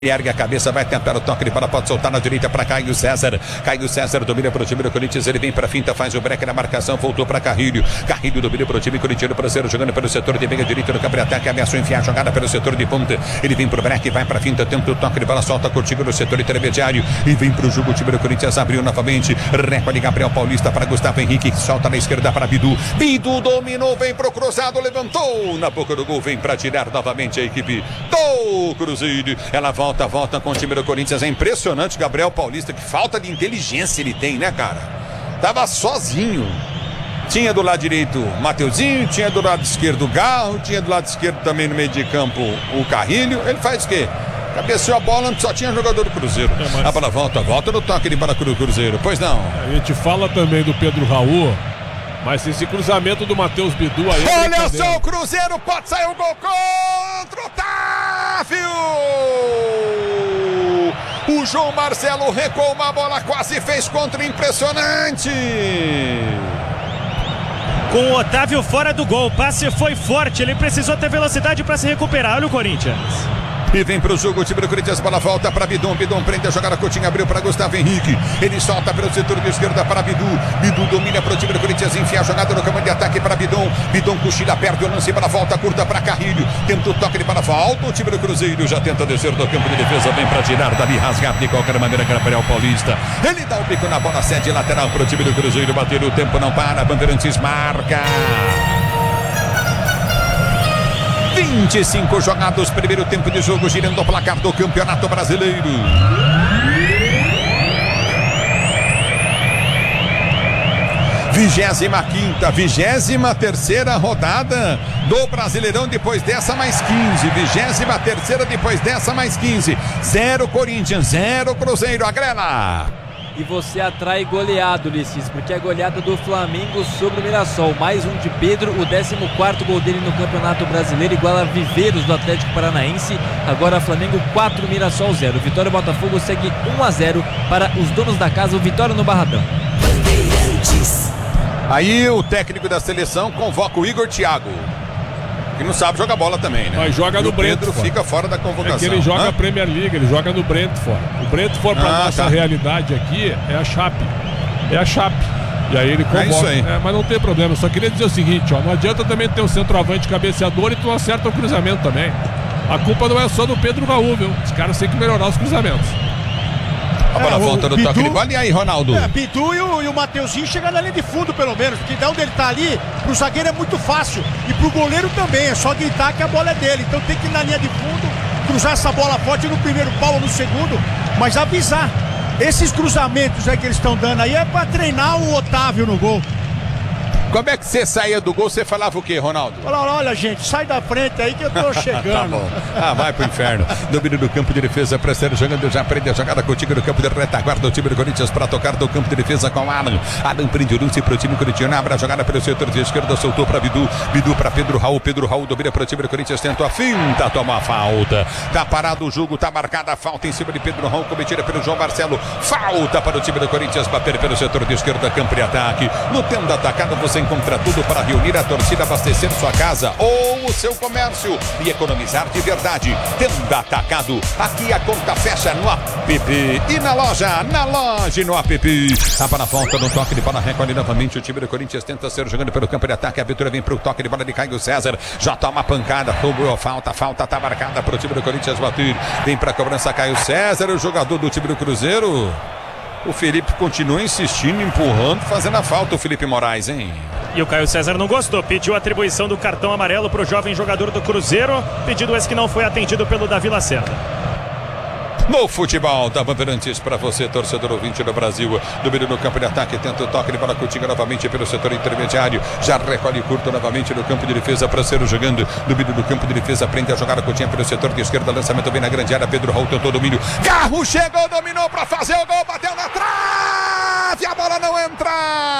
Ergue a cabeça, vai tentar o toque de bola, pode soltar na direita para Caio César. Caio César domina para o time do Corinthians, ele vem para a finta, faz o break na marcação, voltou para Carrilho. Carrilho domina para o time corintiano, brasileiro jogando pelo setor de meia direita no campo de ataque, ameaçou enfiar a jogada pelo setor de ponta. Ele vem para o break, vai para a finta, tenta o toque de bola, solta Coutinho no setor intermediário e vem para o jogo. O time do Corinthians abriu novamente, recolhe Gabriel Paulista para Gustavo Henrique, solta na esquerda para Bidu. Bidu dominou, vem para o cruzado, levantou na boca do gol, vem para tirar novamente a equipe do Cruzeiro. Ela volta com o time do Corinthians. É impressionante, Gabriel Paulista, que falta de inteligência ele tem, né, cara? Tava sozinho. Tinha do lado direito Mateuzinho, tinha do lado esquerdo o Garro, tinha do lado esquerdo também no meio de campo o Carrilho. Ele faz o quê? Cabeceou a bola, só tinha jogador do Cruzeiro. A bola volta no toque de bola do Cruzeiro. Pois não. A gente fala também do Pedro Raul, mas esse cruzamento do Matheus Bidu aí. Olha só, o Cruzeiro pode sair o gol contra o Otávio! O João Marcelo recuou uma bola, quase fez contra, impressionante! Com o Otávio fora do gol, o passe foi forte, ele precisou ter velocidade para se recuperar. Olha o Corinthians. E vem pro jogo o time do Corinthians, bola volta para Bidon, Bidon prende a jogada, Coutinho abriu para Gustavo Henrique, ele solta pelo setor de esquerda para Bidu, Bidu domina para o time do Corinthians, enfia a jogada no campo de ataque para Bidon, Bidon cochila, perde o lance, para volta curta para Carrilho, tenta o toque de bola, volta o time do Cruzeiro, já tenta descer do campo de defesa, vem para tirar dali, rasgar de qualquer maneira, Gabriel Paulista, ele dá o bico na bola, cede lateral para o time do Cruzeiro, bater o tempo não para, Bandeirantes marca. 25 jogados, primeiro tempo de jogo, girando o placar do Campeonato Brasileiro. Vigésima 23ª rodada do Brasileirão, depois dessa mais 15. 23ª depois dessa mais 15. 0 Corinthians, 0 Cruzeiro, agrela. E você atrai goleado, Ulisses, porque é a goleada do Flamengo sobre o Mirassol. Mais um de Pedro, o 14º gol dele no Campeonato Brasileiro, igual a Viveiros do Atlético Paranaense. Agora Flamengo 4, Mirassol 0. Vitória Botafogo segue 1-0 para os donos da casa, o Vitória no Barradão. Aí o técnico da seleção convoca o Igor Thiago, que não sabe jogar bola também, né? Mas joga no Brentford. Pedro fica fora da convocação. É que ele joga a Premier League, ele joga no Brentford. O Brentford, pra nossa realidade aqui, é a Chape. É a Chape. E aí ele convoca. É isso aí. Mas não tem problema. Eu só queria dizer o seguinte, ó. Não adianta também ter um centroavante cabeceador e tu não acerta o cruzamento também. A culpa não é só do Pedro Raul, viu? Os caras têm que melhorar os cruzamentos. A bola volta no toque de bola. E aí, Ronaldo? Bidu e o Mateuzinho chegando na linha de fundo, pelo menos. Porque de onde ele tá ali, pro zagueiro é muito fácil. E pro goleiro também. É só gritar que a bola é dele. Então tem que ir na linha de fundo, cruzar essa bola forte no primeiro pau ou no segundo. Mas avisar. Esses cruzamentos aí que eles estão dando aí é pra treinar o Otávio no gol. Como é que você saía do gol? Você falava o quê, Ronaldo? Olha, gente, sai da frente aí que eu tô chegando. Tá bom. Vai pro inferno. Domínio do campo de defesa, Presteiro jogando, já prende a jogada contigo no campo de retaguarda. O time do Corinthians para tocar do campo de defesa com o Alan. Alan prende o lance pro time corintiano, abre a jogada pelo setor de esquerda, soltou para Bidu. Bidu para Pedro Raul. Pedro Raul domina pro time do Corinthians, tentou a finta, toma a falta. Tá parado o jogo, tá marcada a falta em cima de Pedro Raul, cometida pelo João Marcelo. Falta para o time do Corinthians bater pelo setor de esquerda, campo de ataque. No tempo da atacada você encontra tudo para reunir a torcida, abastecer sua casa ou o seu comércio e economizar de verdade. Tenda Atacado, aqui a conta fecha no app e na loja e no app. A bola volta no toque de bola, recolhe novamente o time do Corinthians, tenta ser jogando pelo campo de ataque, a vitória vem para o toque de bola de Caio César, já toma pancada, roubou a falta tá marcada para o time do Corinthians bater, vem para a cobrança Caio César, o jogador do time do Cruzeiro. O Felipe continua insistindo, empurrando, fazendo a falta, o Felipe Moraes, hein? E o Caio César não gostou, pediu a atribuição do cartão amarelo para o jovem jogador do Cruzeiro, pedido esse que não foi atendido pelo Davi Lacerda. No futebol da Bandeirantes para você, torcedor ouvinte do Brasil, domínio no campo de ataque, tenta o toque de bola, Coutinho novamente pelo setor intermediário, já recolhe curto novamente no campo de defesa, Presteiro jogando, domínio do campo de defesa, prende a jogada, Coutinho pelo setor de esquerda, lançamento bem na grande área, Pedro Raul tentou domínio, Garro chegou, dominou para fazer o gol, bateu na trave, a bola não entra!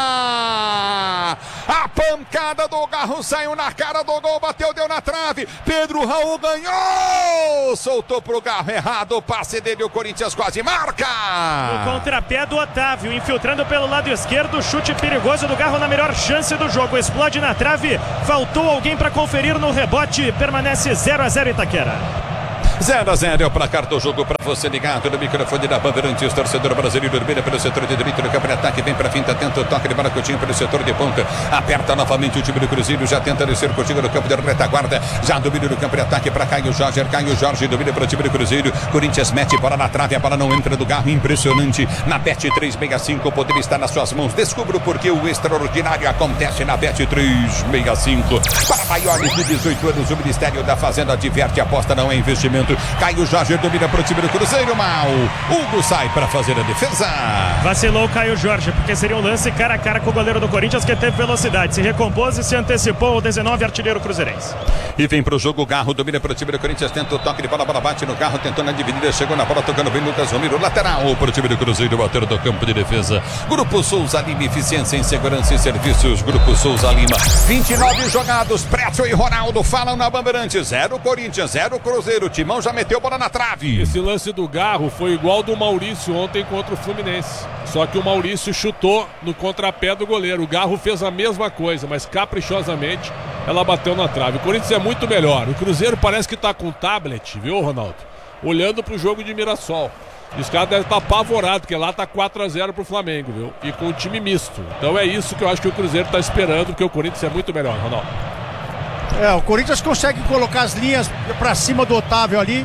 A pancada do Garro saiu na cara do gol, bateu, deu na trave, Pedro Raul ganhou, soltou pro Garro errado, o passe dele, o Corinthians quase marca. O contrapé do Otávio, infiltrando pelo lado esquerdo, chute perigoso do Garro na melhor chance do jogo, explode na trave, faltou alguém para conferir no rebote, permanece 0-0 Itaquera. 0-0 é o placar do jogo para você ligado no microfone da Bandeirantes, torcedor brasileiro, Urbina pelo setor de direito do campo de ataque, vem para finta, tenta o toque de bola, Coutinho pelo setor de ponta, aperta novamente o time do Cruzeiro, já tenta descer Coutinho no campo de retaguarda, já domina no campo de ataque para Caio Jorge domina para o time do Cruzeiro, Corinthians mete bola na trave, a bola não entra do Garro, impressionante, na Bet365, o poder está nas suas mãos, descubra porque o extraordinário acontece na Bet365, para maiores de 18 anos, o Ministério da Fazenda adverte, aposta não é investimento, Caio Jorge domina para o time do Cruzeiro, mal, Hugo sai para fazer a defesa. Vacilou o Caio Jorge, porque seria um lance cara a cara com o goleiro do Corinthians, que teve velocidade, se recompôs e se antecipou o 19 artilheiro cruzeirense. E vem pro jogo, o Garro domina pro time do Corinthians, tenta o toque de bola, bola bate no Garro, tentou na dividida, chegou na bola, tocando bem Lucas Romero, lateral pro time do Cruzeiro, bater do campo de defesa. Grupo Souza Lima, eficiência em segurança e serviços, Grupo Souza Lima, 29 jogados, Précio e Ronaldo falam na Bandeirantes, 0 Corinthians, 0 Cruzeiro, Timão já meteu bola na trave. Esse lance do Garro foi igual do Maurício ontem contra o Fluminense, só que o Maurício chutou no contrapé do goleiro, o Garro fez a mesma coisa, mas caprichosamente ela bateu na trave. O Corinthians é muito melhor, o Cruzeiro parece que tá com tablet, viu, Ronaldo? Olhando pro jogo de Mirassol. E os caras devem estar apavorados, porque lá tá 4-0 pro Flamengo, viu? E com um time misto. Então é isso que eu acho que o Cruzeiro tá esperando, porque o Corinthians é muito melhor, Ronaldo. O Corinthians consegue colocar as linhas pra cima do Otávio ali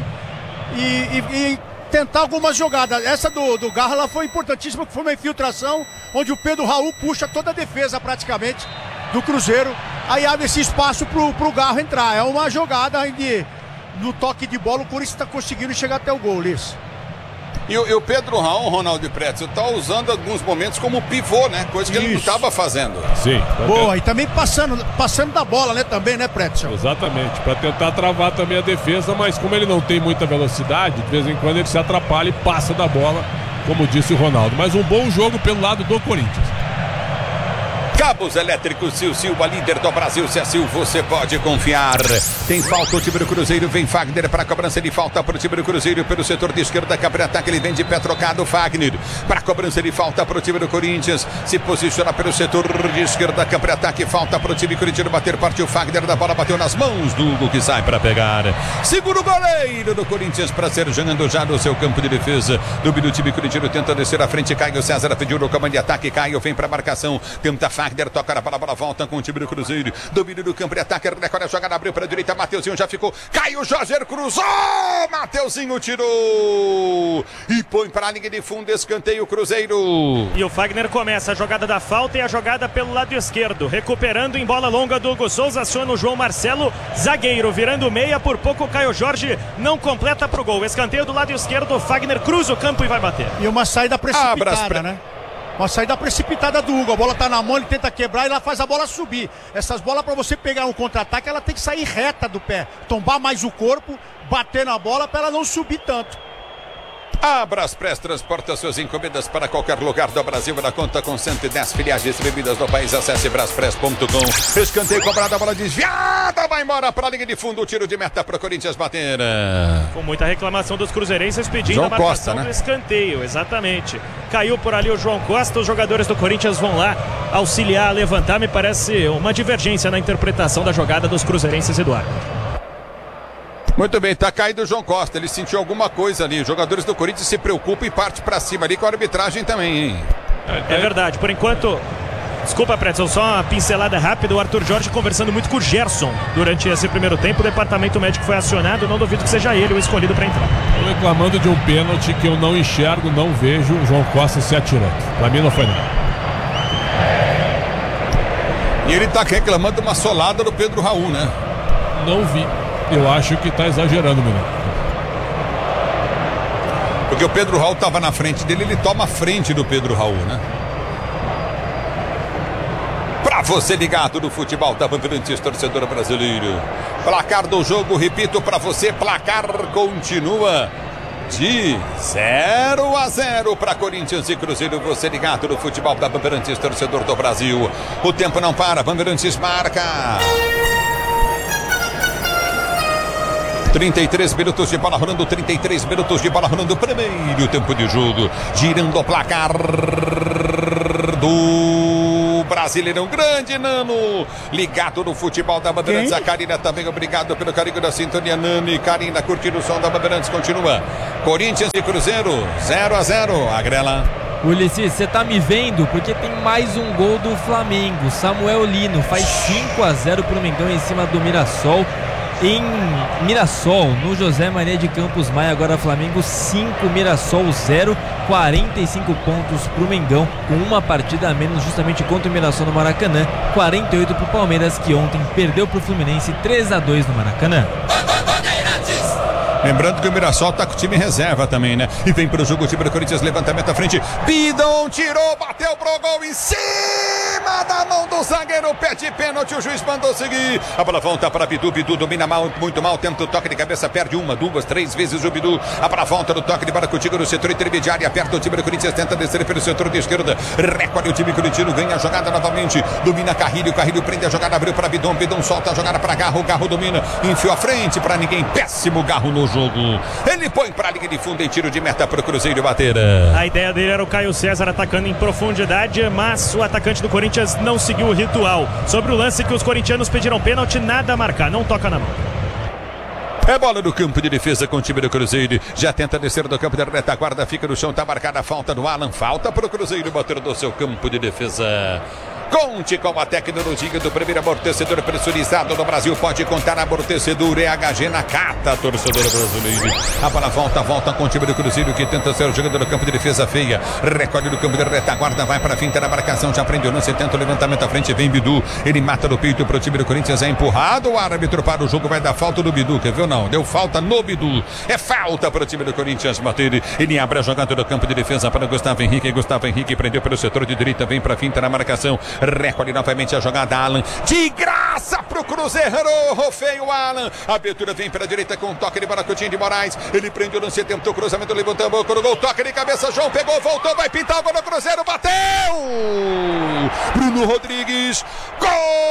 e tentar algumas jogadas. Essa do Garro ela foi importantíssima, que foi uma infiltração onde o Pedro Raul puxa toda a defesa praticamente do Cruzeiro. Aí abre esse espaço pro Garro entrar. É uma jogada onde no toque de bola o Corinthians está conseguindo chegar até o gol, Ulisses. E o Pedro Raul, Ronaldo Prédio, tá usando alguns momentos como pivô, né? Coisa que ele não estava fazendo. Sim. Boa, e também passando da bola, né? Também, né, Prédio? Exatamente, para tentar travar também a defesa, mas como ele não tem muita velocidade, de vez em quando ele se atrapalha e passa da bola, como disse o Ronaldo. Mas um bom jogo pelo lado do Corinthians. Cabos elétricos Sil, a líder do Brasil, se é Sil, você pode confiar. Tem falta o time do Cruzeiro, vem Fagner para a cobrança de falta para o time do Cruzeiro, pelo setor de esquerda, câmara ataque, ele vem de pé trocado, Fagner, para a cobrança de falta para o time do Corinthians, se posiciona pelo setor de esquerda, câmara ataque, falta para o time corintiano bater, partiu Fagner, da bola bateu nas mãos do Hugo, que sai para pegar. Segura o goleiro do Corinthians para ser jogando já no seu campo de defesa, do time corintiano tenta descer à frente, Caio César pediu no comando de ataque, Caio vem para a marcação, tenta Fagner, toca na bola, volta com o time do Cruzeiro, domínio do campo de ataque, recolhe a jogada, abriu para a direita, Mateuzinho já ficou, Caio Jorge cruzou, Mateuzinho tirou e põe para a linha de fundo, escanteio Cruzeiro. E o Fagner começa a jogada da falta e a jogada pelo lado esquerdo, recuperando em bola longa do Hugo Souza, aciona o João Marcelo, zagueiro, virando meia, por pouco o Caio Jorge não completa pro gol, escanteio do lado esquerdo, Fagner cruza o campo e vai bater. E uma saída precipitada, né? Uma saída precipitada do Hugo, a bola tá na mão, ele tenta quebrar e ela faz a bola subir. Essas bolas para você pegar um contra-ataque, ela tem que sair reta do pé, tombar mais o corpo, bater na bola para ela não subir tanto. A Braspress transporta suas encomendas para qualquer lugar do Brasil. Ela conta com 110 filiais distribuídas no país. Acesse braspress.com. Escanteio cobrado, a bola desviada, vai embora para a linha de fundo. O tiro de meta para o Corinthians bater. Com muita reclamação dos cruzeirenses pedindo João a marcação Costa, né? do escanteio, exatamente. Caiu por ali o João Costa, os jogadores do Corinthians vão lá auxiliar a levantar. Me parece uma divergência na interpretação da jogada dos cruzeirenses, Eduardo. Muito bem, tá caído o João Costa, ele sentiu alguma coisa ali. Os jogadores do Corinthians se preocupam e partem pra cima ali com a arbitragem também, hein? É verdade, por enquanto. Desculpa, Pretzel, só uma pincelada rápida. O Arthur Jorge conversando muito com o Gerson durante esse primeiro tempo. O departamento médico foi acionado. Não duvido que seja ele o escolhido para entrar. Estou reclamando de um pênalti que eu não enxergo, não vejo o João Costa se atirando. Para mim não foi nada. E ele tá reclamando de uma solada do Pedro Raul, né? Não vi. Eu acho que tá exagerando, menino. Porque o Pedro Raul tava na frente dele, ele toma a frente do Pedro Raul, né? Pra você ligado no futebol da Bandeirantes, torcedor brasileiro. Placar do jogo, repito pra você, placar continua de 0-0 para Corinthians e Cruzeiro. Você ligado no futebol da Bandeirantes, torcedor do Brasil. O tempo não para, Bandeirantes marca. 33 minutos de bola rolando, 33 minutos de bola rolando, primeiro tempo de jogo, girando o placar do Brasil. Brasileirão. Grande Nano, ligado no futebol da Bandeirantes. A Karina também, obrigado pelo carinho da sintonia. Nano e Karina curtindo o som da Bandeirantes. Continua Corinthians e Cruzeiro 0-0. Agrela. Ulisses, você tá me vendo? Porque tem mais um gol do Flamengo. Samuel Lino faz 5-0 pro Mengão em cima do Mirassol. Em Mirassol, no José Maria de Campos Maia, agora Flamengo 5, Mirassol 0, 45 pontos pro Mengão, com uma partida a menos justamente contra o Mirassol no Maracanã, 48 pro Palmeiras, que ontem perdeu pro Fluminense 3-2 no Maracanã. Lembrando que o Mirassol tá com o time em reserva também, né? E vem pro jogo o time do Corinthians, levantamento à frente. Bidon tirou, bateu pro gol em cima da mão do zagueiro, pede pênalti, o juiz mandou seguir. A bola volta para Bidu, Bidu domina mal, muito mal, tenta o toque de cabeça, perde 1, 2, 3 vezes o Bidu. A bola volta no toque de bola contigo no setor intermediário, aperta o time do Corinthians, tenta descer pelo setor de esquerda. Recolhe o time corintiano, ganha a jogada novamente. Domina Carrilho, Carrilho prende a jogada, abriu para Bidon, Bidon solta a jogada para Garro, Garro domina, enfiou à frente para ninguém, péssimo Garro no jogo. Ele põe para a linha de fundo em tiro de meta para o Cruzeiro bater. A ideia dele era o Caio César atacando em profundidade, mas o atacante do Corinthians não seguiu o ritual. Sobre o lance que os corintianos pediram pênalti, nada a marcar, não toca na mão. É bola no campo de defesa com o time do Cruzeiro. Já tenta descer do campo da retaguarda, fica no chão, tá marcada a falta do Alan. Falta para o Cruzeiro bater do seu campo de defesa. Conte com a tecnologia do primeiro amortecedor pressurizado do Brasil. Pode contar amortecedor EHG na Cata, torcedor brasileiro. A bola volta com o time do Cruzeiro, que tenta ser o jogador do campo de defesa feia. Recolhe do campo de retaguarda, vai para a finta da marcação. Já prendeu, não se tenta o levantamento à frente. Vem Bidu, ele mata no peito para o time do Corinthians. É empurrado, o árbitro para o jogo, vai dar falta do Bidu. Quer ver ou não? Deu falta no Bidu. É falta para o time do Corinthians bater. Ele abre a jogada do campo de defesa para Gustavo Henrique. Gustavo Henrique prendeu pelo setor de direita, vem para a finta na marcação. Recolhe novamente a jogada, Alan. De graça pro Cruzeiro. Feio, Alan. A abertura vem pela direita com um toque de bola, Coutinho de Moraes. Ele prende o lance, tentou o cruzamento, levantou a boca no gol. Toque de cabeça, João pegou, voltou, vai pintar o gol do Cruzeiro. Bateu! Bruno Rodrigues. Gol!